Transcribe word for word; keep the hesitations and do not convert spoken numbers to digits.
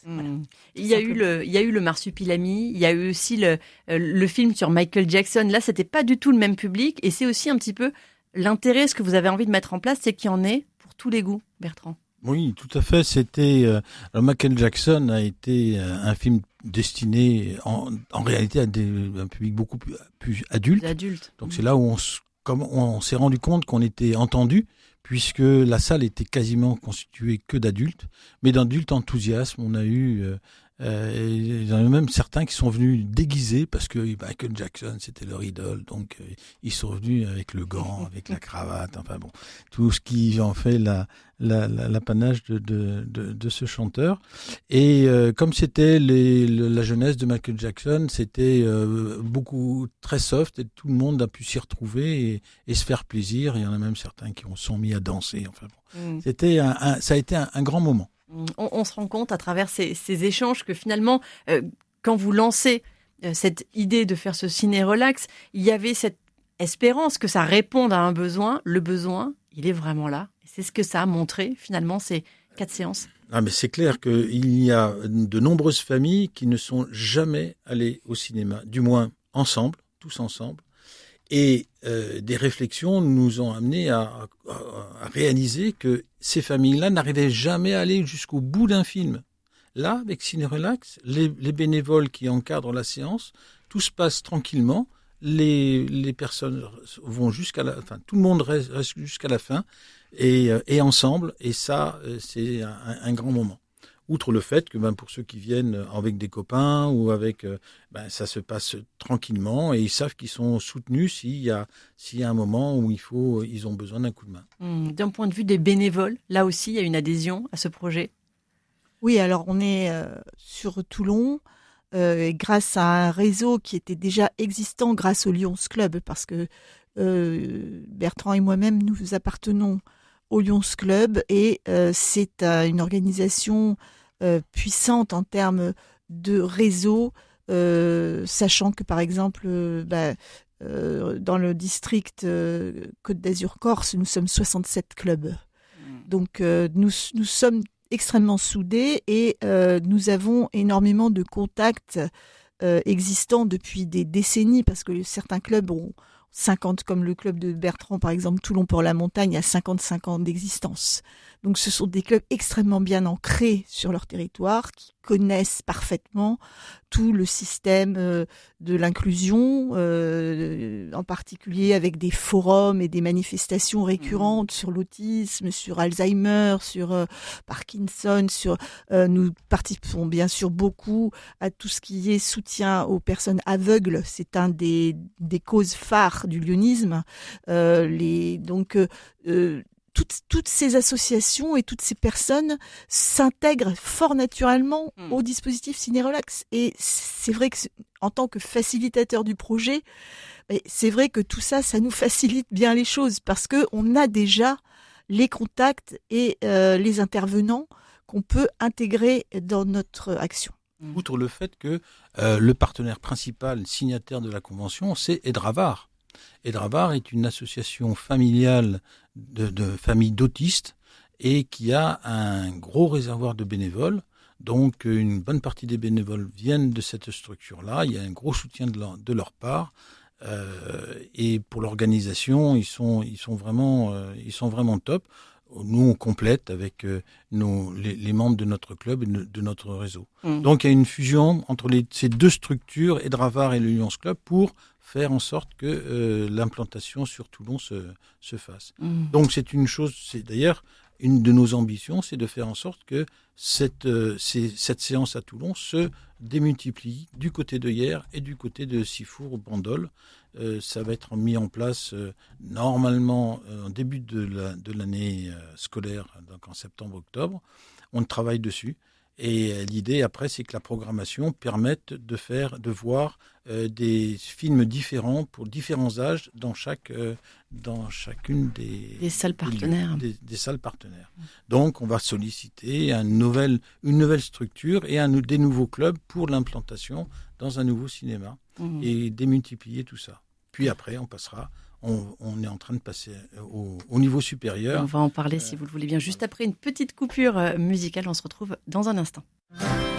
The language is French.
Voilà, Mmh. Il y a eu le, il y a eu le Marsupilami, il y a eu aussi le, euh, le film sur Michael Jackson. Là, c'était pas du tout le même public, et c'est aussi un petit peu l'intérêt, ce que vous avez envie de mettre en place, c'est qu'il y en ait pour tous les goûts, Bertrand. Oui, tout à fait. C'était euh, alors Michael Jackson a été euh, un film destiné en, en réalité à des, un public beaucoup plus, plus adulte. Les adultes. Donc c'est là où on, s- comme on, on s'est rendu compte qu'on était entendu, puisque la salle était quasiment constituée que d'adultes, mais d'adultes enthousiastes. On a eu, euh, euh, il y en a même certains qui sont venus déguisés parce que Michael Jackson c'était leur idole, donc euh, ils sont venus avec le gant, avec la cravate, enfin bon, tout ce qui en fait la, la, la- l'apanage de, de, de, de ce chanteur. Et euh, comme c'était les, le- la jeunesse de Michael Jackson, c'était euh, beaucoup très soft et tout le monde a pu s'y retrouver et, et se faire plaisir. Il y en a même certains qui ont sont mis à danser. Enfin bon, Mmh. c'était un, un- ça a été un, un grand moment. On, on se rend compte à travers ces, ces échanges que finalement, euh, quand vous lancez euh, cette idée de faire ce ciné-relax, il y avait cette espérance que ça réponde à un besoin. Le besoin, il est vraiment là. Et c'est ce que ça a montré finalement ces quatre séances. Ah, mais c'est clair qu'il y a de nombreuses familles qui ne sont jamais allées au cinéma, du moins ensemble, tous ensemble. Et euh, des réflexions nous ont amenés à, à, à réaliser que ces familles-là n'arrivaient jamais à aller jusqu'au bout d'un film. Là, avec Ciné Relax, les, les bénévoles qui encadrent la séance, tout se passe tranquillement. Les, les personnes vont jusqu'à la, enfin, tout le monde reste, reste jusqu'à la fin et, et ensemble. Et ça, c'est un, un grand moment. Outre le fait que ben, pour ceux qui viennent avec des copains ou avec, ben, ça se passe tranquillement et ils savent qu'ils sont soutenus s'il y a, s'il y a un moment où il faut, ils ont besoin d'un coup de main. Mmh. D'un point de vue des bénévoles, là aussi, il y a une adhésion à ce projet. Oui, alors on est euh, sur Toulon euh, grâce à un réseau qui était déjà existant grâce au Lions Club, parce que euh, Bertrand et moi-même, nous appartenons au Lions Club et euh, c'est euh, une organisation euh, puissante en termes de réseau, euh, sachant que par exemple, euh, bah, euh, dans le district euh, Côte d'Azur-Corse, nous sommes soixante-sept clubs. Donc euh, nous, nous sommes extrêmement soudés et euh, nous avons énormément de contacts euh, existants depuis des décennies, parce que certains clubs ont cinquante, comme le club de Bertrand par exemple, Toulon pour la montagne, a cinquante-cinq ans d'existence. Donc ce sont des clubs extrêmement bien ancrés sur leur territoire, qui connaissent parfaitement tout le système euh, de l'inclusion, euh, en particulier avec des forums et des manifestations récurrentes mmh. sur l'autisme, sur Alzheimer, sur euh, Parkinson. Sur, euh, nous participons bien sûr beaucoup à tout ce qui est soutien aux personnes aveugles. C'est un des, des causes phares du lyonisme. Euh, les, donc, euh, Toutes, toutes ces associations et toutes ces personnes s'intègrent fort naturellement mmh. au dispositif Ciné Relax. Et c'est vrai que, en tant que facilitateur du projet, c'est vrai que tout ça, ça nous facilite bien les choses, parce qu'on a déjà les contacts et euh, les intervenants qu'on peut intégrer dans notre action. Outre le fait que euh, le partenaire principal signataire de la convention, c'est Edravar. Edravar est une association familiale de, de familles d'autistes et qui a un gros réservoir de bénévoles. Donc, une bonne partie des bénévoles viennent de cette structure-là. Il y a un gros soutien de leur, de leur part. Euh, et pour l'organisation, ils sont, ils sont vraiment, euh, ils sont vraiment top. Nous, on complète avec euh, nos, les, les membres de notre club et de, de notre réseau. Mmh. Donc, il y a une fusion entre les, ces deux structures, Edravar et le Lions Club, pour faire en sorte que euh, l'implantation sur Toulon se, se fasse. Mmh. Donc, c'est une chose, c'est d'ailleurs une de nos ambitions, c'est de faire en sorte que cette, euh, c'est, cette séance à Toulon se démultiplie du côté de Hyères et du côté de Sifour, Bandol. Euh, ça va être mis en place euh, normalement euh, en début de, la, de l'année euh, scolaire, donc en septembre-octobre. On travaille dessus. Et euh, l'idée après, c'est que la programmation permette de faire, de voir euh, des films différents pour différents âges dans chaque, euh, dans chacune des, des salles partenaires. Des, des salles partenaires. Mmh. Donc, on va solliciter un nouvel, une nouvelle structure et un, des nouveaux clubs pour l'implantation dans un nouveau cinéma mmh. et démultiplier tout ça. Puis après, on passera. On, on est en train de passer au, au niveau supérieur. On va en parler euh, si vous le voulez bien. Juste après une petite coupure musicale, on se retrouve dans un instant. Merci.